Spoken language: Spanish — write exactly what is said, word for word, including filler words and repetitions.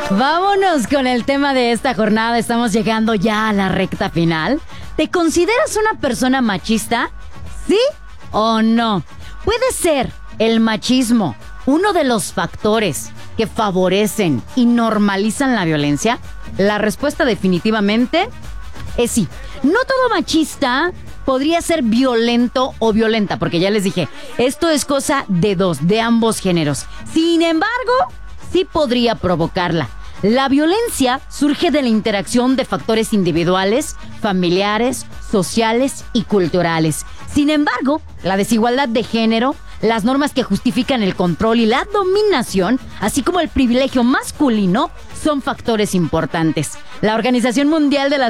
Vámonos con el tema de esta jornada. Estamos llegando ya a la recta final. ¿Te consideras una persona machista? ¿Sí o no? ¿Puede ser el machismo uno de los factores que favorecen y normalizan la violencia? La respuesta definitivamente es sí. No todo machista podría ser violento o violenta, porque ya les dije, esto es cosa de dos, de ambos géneros. Sin embargo, sí podría provocarla. La violencia surge de la interacción de factores individuales, familiares, sociales y culturales. Sin embargo, la desigualdad de género, las normas que justifican el control y la dominación, así como el privilegio masculino, son factores importantes. La Organización Mundial de la